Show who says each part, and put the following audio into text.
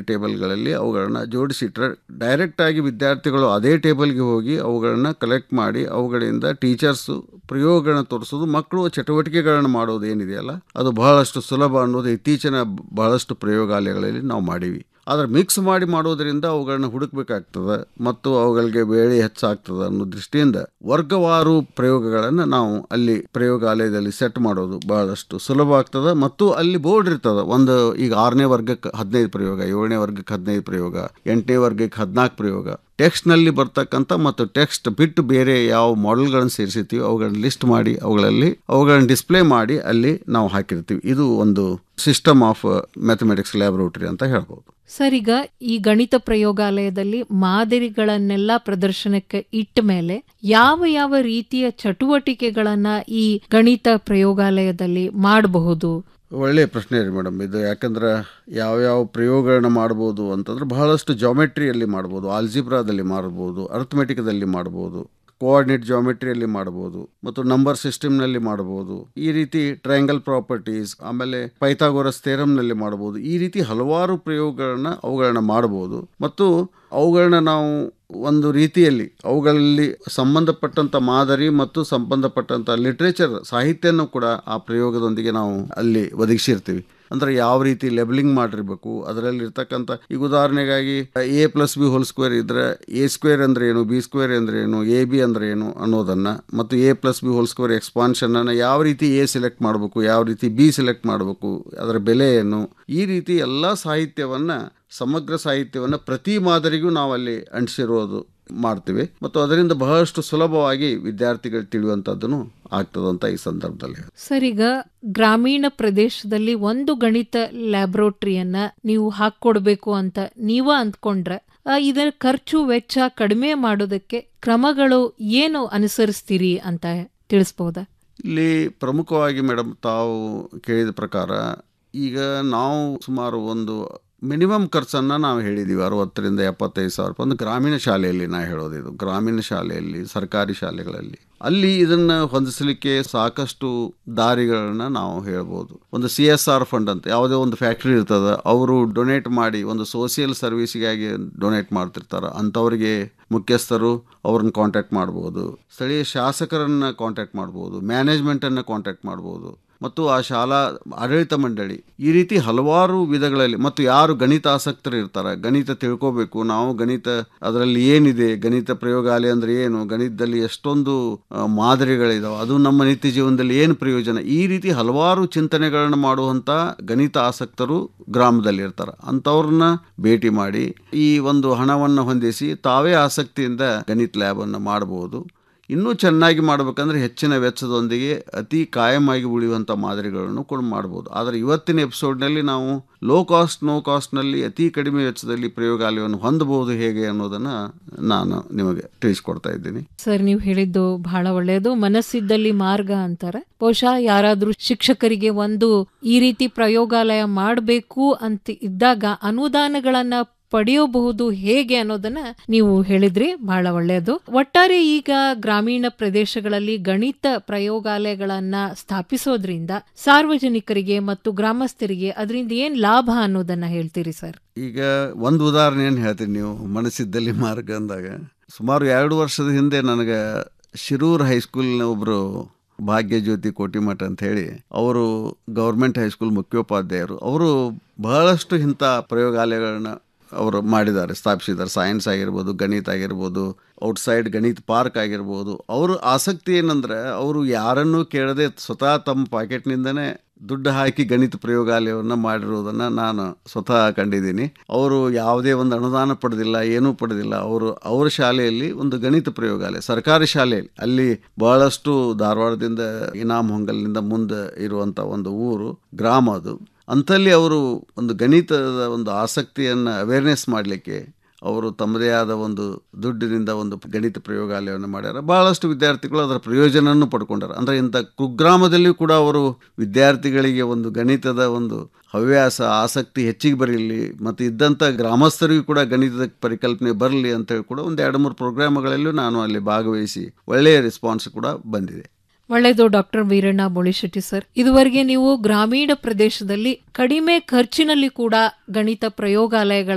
Speaker 1: ಟೇಬಲ್ಗಳಲ್ಲಿ ಅವುಗಳನ್ನ ಜೋಡಿಸಿಟ್ರೆ ಡೈರೆಕ್ಟ್ ಆಗಿ ವಿದ್ಯಾರ್ಥಿಗಳು ಅದೇ ಟೇಬಲ್ಗೆ ಹೋಗಿ ಅವುಗಳನ್ನ ಕಲೆಕ್ಟ್ ಮಾಡಿ ಅವುಗಳಿಂದ ಟೀಚರ್ಸ್ ಪ್ರಯೋಗಗಳನ್ನ ತೋರಿಸೋದು, ಮಕ್ಕಳು ಚಟುವಟಿಕೆಗಳನ್ನು ಮಾಡೋದು ಏನಿದೆಯಲ್ಲ ಅದು ಬಹಳಷ್ಟು ಸುಲಭ ಅನ್ನೋದು ಇತ್ತೀಚಿನ ಬಹಳಷ್ಟು ಪ್ರಯೋಗಾಲಯಗಳಲ್ಲಿ ನಾವು ಮಾಡೀವಿ. ಆದರೆ ಮಿಕ್ಸ್ ಮಾಡಿ ಮಾಡೋದ್ರಿಂದ ಅವುಗಳನ್ನ ಹುಡುಕ್ಬೇಕಾಗ್ತದೆ ಮತ್ತು ಅವುಗಳಿಗೆ ವೇಳೆ ಹೆಚ್ಚಾಗ್ತದೆ ಅನ್ನೋ ದೃಷ್ಟಿಯಿಂದ ವರ್ಗವಾರು ಪ್ರಯೋಗಗಳನ್ನು ನಾವು ಅಲ್ಲಿ ಪ್ರಯೋಗಾಲಯದಲ್ಲಿ ಸೆಟ್ ಮಾಡೋದು ಬಹಳಷ್ಟು ಸುಲಭ ಆಗ್ತದೆ. ಮತ್ತು ಅಲ್ಲಿ ಬೋರ್ಡ್ ಇರ್ತದೆ, ಒಂದು ಈಗ 6ನೇ ವರ್ಗಕ್ಕೆ 15 ಪ್ರಯೋಗ, 7ನೇ ವರ್ಗಕ್ಕೆ 15 ಪ್ರಯೋಗ, 8ನೇ ವರ್ಗಕ್ಕೆ 14 ಪ್ರಯೋಗ, ಟೆಕ್ಸ್ಟ್ನಲ್ಲಿ ಬರ್ತಕ್ಕಂಥ ಮತ್ತು ಟೆಕ್ಸ್ಟ್ ಬಿಟ್ಟು ಬೇರೆ ಯಾವ ಮಾಡೆಲ್ಗಳನ್ನು ಸೇರಿಸಿರ್ತೀವಿ ಅವುಗಳನ್ನ ಲಿಸ್ಟ್ ಮಾಡಿ ಅವುಗಳನ್ನ ಡಿಸ್ಪ್ಲೇ ಮಾಡಿ ಅಲ್ಲಿ ನಾವು ಹಾಕಿರ್ತೀವಿ. ಇದು ಒಂದು ಸಿಸ್ಟಮ್ ಆಫ್ ಮ್ಯಾಥಮೆಟಿಕ್ಸ್ ಲ್ಯಾಬೊರೇಟರಿ ಅಂತ ಹೇಳ್ಬೋದು.
Speaker 2: ಸರ್, ಈಗ ಈ ಗಣಿತ ಪ್ರಯೋಗಾಲಯದಲ್ಲಿ ಮಾದರಿಗಳನ್ನೆಲ್ಲ ಪ್ರದರ್ಶನಕ್ಕೆ ಇಟ್ಟ ಮೇಲೆ ಯಾವ ಯಾವ ರೀತಿಯ ಚಟುವಟಿಕೆಗಳನ್ನ ಈ ಗಣಿತ ಪ್ರಯೋಗಾಲಯದಲ್ಲಿ ಮಾಡಬಹುದು?
Speaker 1: ಒಳ್ಳೆಯ ಪ್ರಶ್ನೆ ರೀ ಮೇಡಮ್ ಇದು. ಯಾಕಂದ್ರೆ ಯಾವ್ಯಾವ ಪ್ರಯೋಗಗಳನ್ನ ಮಾಡ್ಬೋದು ಅಂತಂದ್ರೆ ಬಹಳಷ್ಟು ಜಾಮೆಟ್ರಿಯಲ್ಲಿ ಮಾಡ್ಬೋದು, ಆಲ್ಜಿಬ್ರಾದಲ್ಲಿ ಮಾಡ್ಬೋದು, ಅರ್ಥಮೆಟಿಕ್ದಲ್ಲಿ ಮಾಡ್ಬೋದು, ಕೋಆರ್ಡಿನೇಟ್ ಜಾಮೆಟ್ರಿಯಲ್ಲಿ ಮಾಡ್ಬೋದು ಮತ್ತು ನಂಬರ್ ಸಿಸ್ಟಮ್ನಲ್ಲಿ ಮಾಡ್ಬೋದು. ಈ ರೀತಿ ಟ್ರಯಾಂಗಲ್ ಪ್ರಾಪರ್ಟೀಸ್, ಆಮೇಲೆ ಪೈಥಾಗೋರಸ್ ಥಿಯರಮ್ನಲ್ಲಿ ಮಾಡ್ಬೋದು. ಈ ರೀತಿ ಹಲವಾರು ಅವುಗಳನ್ನ ಮಾಡ್ಬೋದು ಮತ್ತು ಅವುಗಳನ್ನ ನಾವು ಒಂದು ರೀತಿಯಲ್ಲಿ ಅವುಗಳಲ್ಲಿ ಸಂಬಂಧಪಟ್ಟಂಥ ಮಾದರಿ ಮತ್ತು ಸಂಬಂಧಪಟ್ಟಂಥ ಲಿಟ್ರೇಚರ್ ಸಾಹಿತ್ಯನೂ ಕೂಡ ಆ ಪ್ರಯೋಗದೊಂದಿಗೆ ನಾವು ಅಲ್ಲಿ ಒದಗಿಸಿರ್ತೀವಿ. ಅಂದರೆ ಯಾವ ರೀತಿ ಲೆಬಲಿಂಗ್ ಮಾಡಿರ್ಬೇಕು, ಅದರಲ್ಲಿ ಇರ್ತಕ್ಕಂಥ ಈಗ ಉದಾಹರಣೆಗಾಗಿ a+b² ಇದ್ರೆ a² ಅಂದ್ರೆ ಏನು, b² ಅಂದ್ರೆ ಏನು, ab ಅಂದ್ರೆ ಏನು ಅನ್ನೋದನ್ನು ಮತ್ತು a+b² ಎಕ್ಸ್ಪಾನ್ಷನ್ ಅನ್ನು ಯಾವ ರೀತಿ a ಸೆಲೆಕ್ಟ್ ಮಾಡಬೇಕು, ಯಾವ ರೀತಿ b ಸೆಲೆಕ್ಟ್ ಮಾಡಬೇಕು, ಅದರ ಬೆಲೆ ಏನು, ಈ ರೀತಿ ಎಲ್ಲ ಸಾಹಿತ್ಯವನ್ನು, ಸಮಗ್ರ ಸಾಹಿತ್ಯವನ್ನು ಪ್ರತಿ ಮಾದರಿಗೂ ನಾವು ಅಲ್ಲಿ ಅಂಟಿಸಿರೋದು ಮಾಡ್ತೀವಿ ಮತ್ತು ಅದರಿಂದ ಬಹಳಷ್ಟು ಸುಲಭವಾಗಿ ವಿದ್ಯಾರ್ಥಿಗಳು ತಿಳಿಯುವಂಥದ್ದನ್ನು ಆಗ್ತದಂತ ಈ ಸಂದರ್ಭದಲ್ಲಿ.
Speaker 2: ಸರ್, ಈಗ ಗ್ರಾಮೀಣ ಪ್ರದೇಶದಲ್ಲಿ ಒಂದು ಗಣಿತ ಲ್ಯಾಬೊರೇಟರಿಯನ್ನ ನೀವು ಹಾಕೊಡ್ಬೇಕು ಅಂತ ನೀವ ಅಂದ್ಕೊಂಡ್ರೆ ಇದರ ಖರ್ಚು ವೆಚ್ಚ ಕಡಿಮೆ ಮಾಡೋದಕ್ಕೆ ಕ್ರಮಗಳು ಏನು ಅನುಸರಿಸ್ತೀರಿ ಅಂತ ತಿಳಿಸ್ಬೋದಾ?
Speaker 1: ಇಲ್ಲಿ ಪ್ರಮುಖವಾಗಿ ಮೇಡಮ್ ತಾವು ಕೇಳಿದ ಪ್ರಕಾರ ಈಗ ನಾವು ಸುಮಾರು ಒಂದು ಮಿನಿಮಮ್ ಖರ್ಚನ್ನು ನಾವು ಹೇಳಿದ್ದೀವಿ 60,000 to 75,000 ಒಂದು ಗ್ರಾಮೀಣ ಶಾಲೆಯಲ್ಲಿ. ನಾ ಹೇಳೋದು ಇದು ಗ್ರಾಮೀಣ ಶಾಲೆಯಲ್ಲಿ, ಸರ್ಕಾರಿ ಶಾಲೆಗಳಲ್ಲಿ ಅಲ್ಲಿ ಇದನ್ನು ಹೊಂದಿಸಲಿಕ್ಕೆ ಸಾಕಷ್ಟು ದಾರಿಗಳನ್ನ ನಾವು ಹೇಳ್ಬೋದು. ಒಂದು CSR ಫಂಡ್ ಅಂತ ಯಾವುದೇ ಒಂದು ಫ್ಯಾಕ್ಟ್ರಿ ಇರ್ತದೆ, ಅವರು ಡೊನೇಟ್ ಮಾಡಿ ಒಂದು ಸೋಷಿಯಲ್ ಸರ್ವಿಸ್ಗಾಗಿ ಡೊನೇಟ್ ಮಾಡ್ತಿರ್ತಾರೆ, ಅಂಥವ್ರಿಗೆ ಮುಖ್ಯಸ್ಥರು ಅವ್ರನ್ನ ಕಾಂಟ್ಯಾಕ್ಟ್ ಮಾಡ್ಬೋದು, ಸ್ಥಳೀಯ ಶಾಸಕರನ್ನು ಕಾಂಟ್ಯಾಕ್ಟ್ ಮಾಡ್ಬೋದು, ಮ್ಯಾನೇಜ್ಮೆಂಟನ್ನು ಕಾಂಟ್ಯಾಕ್ಟ್ ಮಾಡ್ಬೋದು ಮತ್ತು ಆ ಶಾಲಾ ಆಡಳಿತ ಮಂಡಳಿ, ಈ ರೀತಿ ಹಲವಾರು ವಿಧಗಳಲ್ಲಿ. ಮತ್ತು ಯಾರು ಗಣಿತ ಆಸಕ್ತರು ಇರ್ತಾರೆ, ಗಣಿತ ತಿಳ್ಕೋಬೇಕು, ನಾವು ಗಣಿತ ಅದರಲ್ಲಿ ಏನಿದೆ, ಗಣಿತ ಪ್ರಯೋಗಾಲಯ ಅಂದರೆ ಏನು, ಗಣಿತದಲ್ಲಿ ಎಷ್ಟೊಂದು ಮಾದರಿಗಳಿದಾವೆ, ಅದು ನಮ್ಮ ನಿತ್ಯ ಜೀವನದಲ್ಲಿ ಏನು ಪ್ರಯೋಜನ, ಈ ರೀತಿ ಹಲವಾರು ಚಿಂತನೆಗಳನ್ನು ಮಾಡುವಂಥ ಗಣಿತ ಆಸಕ್ತರು ಗ್ರಾಮದಲ್ಲಿ ಇರ್ತಾರೆ. ಅಂಥವ್ರನ್ನ ಭೇಟಿ ಮಾಡಿ ಈ ಒಂದು ಹಣವನ್ನು ಹೊಂದಿಸಿ ತಾವೇ ಆಸಕ್ತಿಯಿಂದ ಗಣಿತ ಲ್ಯಾಬನ್ನು ಮಾಡಬಹುದು. ಇನ್ನೂ ಚೆನ್ನಾಗಿ ಮಾಡಬೇಕಂದ್ರೆ ಹೆಚ್ಚಿನ ವೆಚ್ಚದೊಂದಿಗೆ ಅತಿ ಕಾಯಮಾಗಿ ಉಳಿಯುವಂಥ ಮಾದರಿಗಳನ್ನು ಕೂಡ ಮಾಡ್ಬೋದು. ಆದರೆ ಇವತ್ತಿನ ಎಪಿಸೋಡ್ನಲ್ಲಿ ನಾವು ಲೋ ಕಾಸ್ಟ್ ನೋ ಕಾಸ್ಟ್ನಲ್ಲಿ ಅತಿ ಕಡಿಮೆ ವೆಚ್ಚದಲ್ಲಿ ಪ್ರಯೋಗಾಲಯವನ್ನು ಹೊಂದಬಹುದು ಹೇಗೆ ಅನ್ನೋದನ್ನು ನಾನು ನಿಮಗೆ ತಿಳಿಸ್ಕೊಡ್ತಾ ಇದ್ದೀನಿ.
Speaker 2: ಸರ್, ನೀವು ಹೇಳಿದ್ದು ಬಹಳ ಒಳ್ಳೆಯದು. ಮನಸ್ಸಿದ್ದಲ್ಲಿ ಮಾರ್ಗ ಅಂತಾರೆ. ಬಹುಶಃ ಯಾರಾದ್ರೂ ಶಿಕ್ಷಕರಿಗೆ ಒಂದು ಈ ರೀತಿ ಪ್ರಯೋಗಾಲಯ ಮಾಡಬೇಕು ಅಂತ ಇದ್ದಾಗ ಅನುದಾನಗಳನ್ನ ಪಡೆಯಬಹುದು ಹೇಗೆ ಅನ್ನೋದನ್ನ ನೀವು ಹೇಳಿದ್ರಿ, ಬಹಳ ಒಳ್ಳೆಯದು. ಒಟ್ಟಾರೆ ಈಗ ಗ್ರಾಮೀಣ ಪ್ರದೇಶಗಳಲ್ಲಿ ಗಣಿತ ಪ್ರಯೋಗಾಲಯಗಳನ್ನ ಸ್ಥಾಪಿಸೋದ್ರಿಂದ ಸಾರ್ವಜನಿಕರಿಗೆ ಮತ್ತು ಗ್ರಾಮಸ್ಥರಿಗೆ ಅದರಿಂದ ಏನ್ ಲಾಭ ಅನ್ನೋದನ್ನ ಹೇಳ್ತೀರಿ ಸರ್?
Speaker 1: ಈಗ ಒಂದು ಉದಾಹರಣೆ ಏನು ಹೇಳ್ತೀನಿ, ನೀವು ಮನಸ್ಸಿದ್ದಲ್ಲಿ ಮಾರ್ಗ ಅಂದಾಗ ಸುಮಾರು 2 ವರ್ಷದ ಹಿಂದೆ ನನಗೆ ಶಿರೂರ್ ಹೈಸ್ಕೂಲ್ನ ಒಬ್ಬರು ಭಾಗ್ಯಜ್ಯೋತಿ ಕೋಟಿಮಠ ಅಂತ ಹೇಳಿ, ಅವರು ಗೌರ್ಮೆಂಟ್ ಹೈಸ್ಕೂಲ್ ಮುಖ್ಯೋಪಾಧ್ಯಾಯರು, ಅವರು ಬಹಳಷ್ಟು ಇಂಥ ಪ್ರಯೋಗಾಲಯಗಳನ್ನ ಅವರು ಮಾಡಿದ್ದಾರೆ, ಸ್ಥಾಪಿಸಿದ್ದಾರೆ. ಸೈನ್ಸ್ ಆಗಿರ್ಬೋದು, ಗಣಿತ ಆಗಿರ್ಬೋದು, ಔಟ್ಸೈಡ್ ಗಣಿತ ಪಾರ್ಕ್ ಆಗಿರ್ಬೋದು. ಅವರು ಆಸಕ್ತಿ ಏನಂದ್ರೆ ಅವರು ಯಾರನ್ನೂ ಕೇಳದೆ ಸ್ವತಃ ತಮ್ಮ ಪಾಕೆಟ್ನಿಂದನೇ ದುಡ್ಡು ಹಾಕಿ ಗಣಿತ ಪ್ರಯೋಗಾಲಯವನ್ನು ಮಾಡಿರೋದನ್ನು ನಾನು ಸ್ವತಃ ಕಂಡಿದ್ದೀನಿ. ಅವರು ಯಾವುದೇ ಒಂದು ಅನುದಾನ ಪಡೆದಿಲ್ಲ, ಏನೂ ಪಡೆದಿಲ್ಲ. ಅವರ ಶಾಲೆಯಲ್ಲಿ ಒಂದು ಗಣಿತ ಪ್ರಯೋಗಾಲಯ, ಸರ್ಕಾರಿ ಶಾಲೆಯಲ್ಲಿ, ಅಲ್ಲಿ ಬಹಳಷ್ಟು ಧಾರವಾಡದಿಂದ ಇನಾಮ್ ಹೊಂಗಲ್ನಿಂದ ಮುಂದೆ ಇರುವಂಥ ಒಂದು ಊರು, ಗ್ರಾಮ ಅದು. ಅಂಥಲ್ಲಿ ಅವರು ಒಂದು ಗಣಿತದ ಒಂದು ಆಸಕ್ತಿಯನ್ನು ಅವೇರ್ನೆಸ್ ಮಾಡಲಿಕ್ಕೆ ಅವರು ತಮ್ಮದೇ ಆದ ಒಂದು ದುಡ್ಡಿನಿಂದ ಒಂದು ಗಣಿತ ಪ್ರಯೋಗಾಲಯವನ್ನು ಮಾಡ್ಯಾರ. ಬಹಳಷ್ಟು ವಿದ್ಯಾರ್ಥಿಗಳು ಅದರ ಪ್ರಯೋಜನವನ್ನು ಪಡ್ಕೊಂಡಾರ. ಅಂದರೆ ಇಂಥ ಕುಗ್ರಾಮದಲ್ಲಿಯೂ ಕೂಡ ಅವರು ವಿದ್ಯಾರ್ಥಿಗಳಿಗೆ ಒಂದು ಗಣಿತದ ಒಂದು ಹವ್ಯಾಸ, ಆಸಕ್ತಿ ಹೆಚ್ಚಿಗೆ ಬರಲಿ ಮತ್ತು ಇದ್ದಂಥ ಗ್ರಾಮಸ್ಥರಿಗೂ ಕೂಡ ಗಣಿತದ ಪರಿಕಲ್ಪನೆ ಬರಲಿ ಅಂತೇಳಿ ಕೂಡ ಒಂದು 2-3 ಪ್ರೋಗ್ರಾಮ್ಗಳಲ್ಲೂ ನಾನು ಅಲ್ಲಿ ಭಾಗವಹಿಸಿ ಒಳ್ಳೆಯ ರೆಸ್ಪಾನ್ಸ್ ಕೂಡ ಬಂದಿದೆ.
Speaker 2: ಒಳ್ಳೆಯದು. ಡಾಕ್ಟರ್ ವೀರಣ್ಣ ಬೋಳಿಶೆಟ್ಟಿ ಸರ್, ಇದುವರೆಗೆ ನೀವು ಗ್ರಾಮೀಣ ಪ್ರದೇಶದಲ್ಲಿ ಕಡಿಮೆ ಖರ್ಚಿನಲ್ಲಿ ಕೂಡ ಗಣಿತ ಪ್ರಯೋಗಾಲಯಗಳ